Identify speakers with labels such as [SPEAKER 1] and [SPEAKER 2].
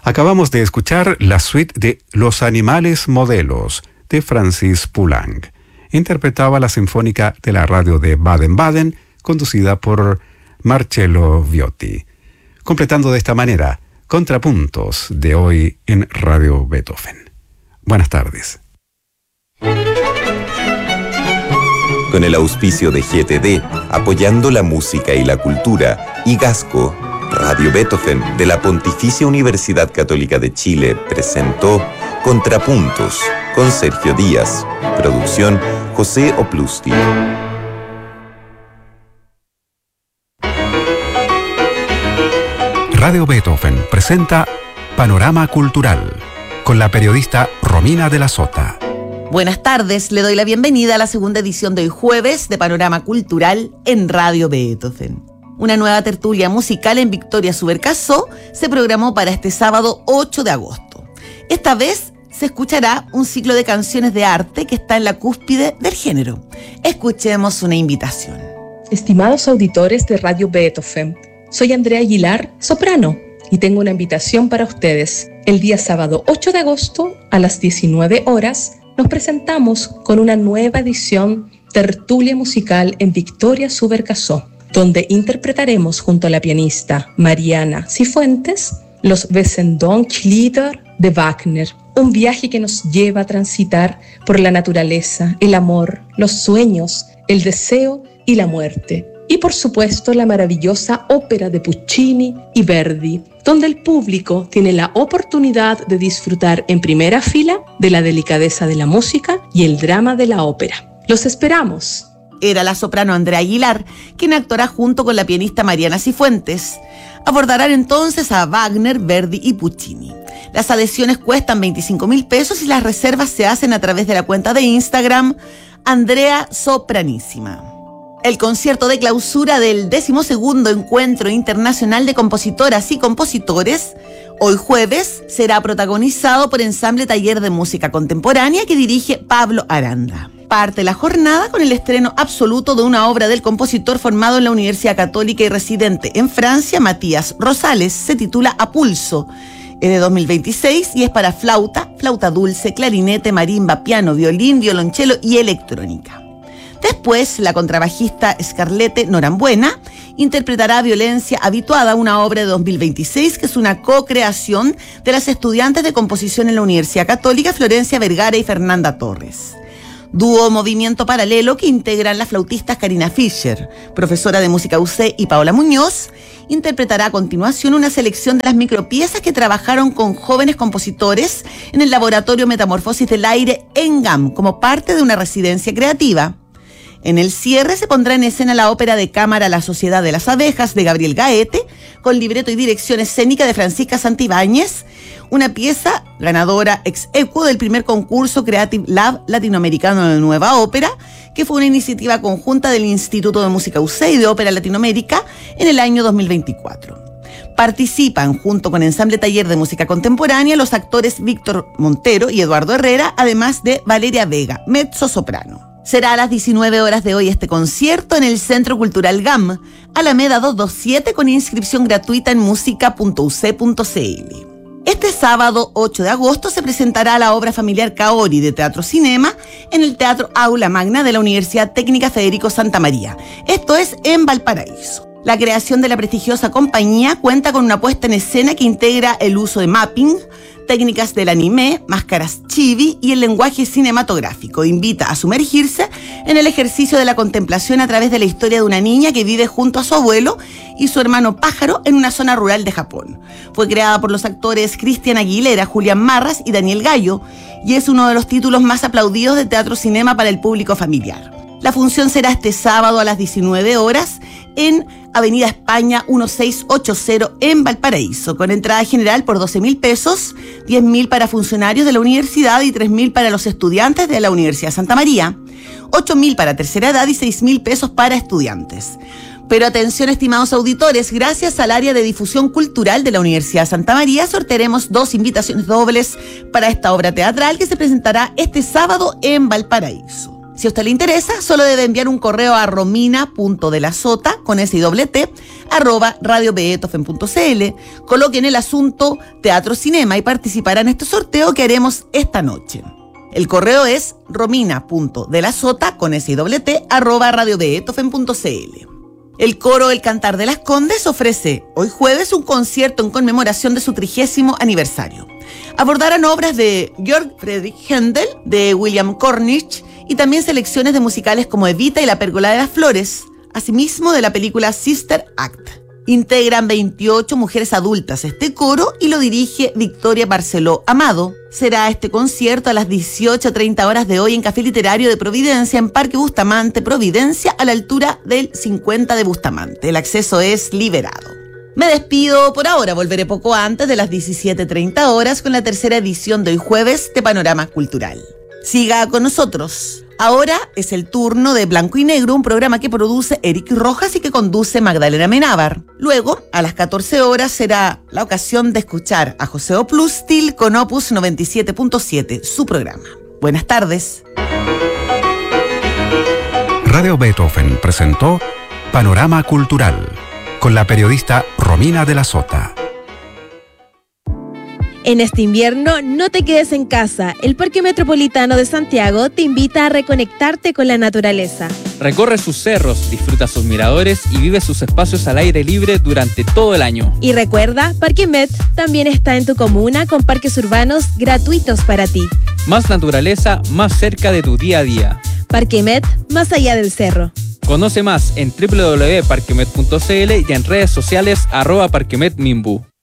[SPEAKER 1] Acabamos de escuchar la suite de Los Animales Modelos de Francis Poulenc. Interpretaba la Sinfónica de la Radio de Baden-Baden, conducida por Marcello Viotti. Completando de esta manera Contrapuntos de hoy en Radio Beethoven. Buenas tardes.
[SPEAKER 2] Con el auspicio de GTD, apoyando la música y la cultura, y Gasco, Radio Beethoven de la Pontificia Universidad Católica de Chile presentó Contrapuntos con Sergio Díaz. Producción José Oplusti.
[SPEAKER 1] Radio Beethoven presenta Panorama Cultural con la periodista Romina de la Sota.
[SPEAKER 3] Buenas tardes, le doy la bienvenida a la segunda edición de hoy jueves de Panorama Cultural en Radio Beethoven. Una nueva tertulia musical en Victoria Subercaseaux se programó para este sábado 8 de agosto. Esta vez se escuchará un ciclo de canciones de arte que está en la cúspide del género. Escuchemos una invitación.
[SPEAKER 4] Estimados auditores de Radio Beethoven, soy Andrea Aguilar, soprano, y tengo una invitación para ustedes. El día sábado 8 de agosto, a las 19 horas, nos presentamos con una nueva edición tertulia musical en Victoria Subercaseaux, donde interpretaremos junto a la pianista Mariana Cifuentes los Wesendonck-Lieder de Wagner, un viaje que nos lleva a transitar por la naturaleza, el amor, los sueños, el deseo y la muerte. Y por supuesto la maravillosa ópera de Puccini y Verdi, donde el público tiene la oportunidad de disfrutar en primera fila de la delicadeza de la música y el drama de la ópera. ¡Los esperamos!
[SPEAKER 3] Era la soprano Andrea Aguilar, quien actuará junto con la pianista Mariana Cifuentes. Abordarán entonces a Wagner, Verdi y Puccini. Las adhesiones cuestan 25.000 pesos y las reservas se hacen a través de la cuenta de Instagram Andrea Sopranísima. El concierto de clausura del 12º Encuentro Internacional de Compositoras y Compositores, hoy jueves, será protagonizado por Ensamble Taller de Música Contemporánea que dirige Pablo Aranda. Parte la jornada con el estreno absoluto de una obra del compositor formado en la Universidad Católica y residente en Francia, Matías Rosales. Se titula A Pulso. Es de 2026 y es para flauta, flauta dulce, clarinete, marimba, piano, violín, violonchelo y electrónica. Después, la contrabajista Scarlett Norambuena interpretará Violencia Habituada, una obra de 2026 que es una co-creación de las estudiantes de composición en la Universidad Católica, Florencia Vergara y Fernanda Torres. Dúo Movimiento Paralelo que integran las flautistas Karina Fischer, profesora de música UC, y Paola Muñoz, interpretará a continuación una selección de las micropiezas que trabajaron con jóvenes compositores en el Laboratorio Metamorfosis del Aire ENGAM como parte de una residencia creativa. En el cierre se pondrá en escena la ópera de cámara La Sociedad de las Abejas de Gabriel Gaete, con libreto y dirección escénica de Francisca Santibáñez, una pieza ganadora ex aequo del primer concurso Creative Lab Latinoamericano de Nueva Ópera, que fue una iniciativa conjunta del Instituto de Música UC y de Ópera Latinoamérica en el año 2024. Participan junto con Ensamble Taller de Música Contemporánea los actores Víctor Montero y Eduardo Herrera, además de Valeria Vega, mezzo-soprano. Será a las 19 horas de hoy este concierto en el Centro Cultural GAM, Alameda 227, con inscripción gratuita en musica.uc.cl. Este sábado 8 de agosto se presentará la obra familiar Kaori de Teatro Cinema en el Teatro Aula Magna de la Universidad Técnica Federico Santa María. Esto es en Valparaíso. La creación de la prestigiosa compañía cuenta con una puesta en escena que integra el uso de mapping, técnicas del anime, máscaras chibi y el lenguaje cinematográfico. Invita a sumergirse en el ejercicio de la contemplación a través de la historia de una niña que vive junto a su abuelo y su hermano pájaro en una zona rural de Japón. Fue creada por los actores Cristian Aguilera, Julián Marras y Daniel Gallo y es uno de los títulos más aplaudidos de Teatro Cinema para el público familiar. La función será este sábado a las 19 horas en Avenida España 1680 en Valparaíso, con entrada general por 12.000 pesos, 10.000 para funcionarios de la universidad y 3.000 para los estudiantes de la Universidad Santa María, 8.000 para tercera edad y 6.000 pesos para estudiantes. Pero atención, estimados auditores, gracias al área de difusión cultural de la Universidad Santa María sortearemos 2 invitaciones dobles para esta obra teatral que se presentará este sábado en Valparaíso. Si a usted le interesa, solo debe enviar un correo a romina.delasota, con SIT, @radiobeethoven.cl. Coloquen el asunto Teatro Cinema y participará en este sorteo que haremos esta noche. El correo es romina.delasota, con SIT, @radiobeethoven.cl. El coro El Cantar de las Condes ofrece hoy jueves un concierto en conmemoración de su 30º aniversario. Abordarán obras de Georg Friedrich Händel, de William Cornish y también selecciones de musicales como Evita y La Pérgola de las Flores, asimismo de la película Sister Act. Integran 28 mujeres adultas este coro y lo dirige Victoria Barceló Amado. Será este concierto a las 18:30 horas de hoy en Café Literario de Providencia, en Parque Bustamante, Providencia, a la altura del 50 de Bustamante. El acceso es liberado. Me despido por ahora, volveré poco antes de las 17:30 horas con la tercera edición de hoy jueves de Panorama Cultural. Siga con nosotros. Ahora es el turno de Blanco y Negro, un programa que produce Eric Rojas y que conduce Magdalena Menábar. Luego, a las 14 horas, será la ocasión de escuchar a José Oplustil con Opus 97.7, su programa. Buenas tardes.
[SPEAKER 1] Radio Beethoven presentó Panorama Cultural con la periodista Romina de la Sota.
[SPEAKER 5] En este invierno, no te quedes en casa. El Parque Metropolitano de Santiago te invita a reconectarte con la naturaleza.
[SPEAKER 6] Recorre sus cerros, disfruta sus miradores y vive sus espacios al aire libre durante todo el año.
[SPEAKER 5] Y recuerda, Parque Met también está en tu comuna con parques urbanos gratuitos para ti.
[SPEAKER 6] Más naturaleza, más cerca de tu día a día.
[SPEAKER 5] Parque Met, más allá del cerro.
[SPEAKER 6] Conoce más en www.parquemet.cl y en redes sociales @parquemetminbu.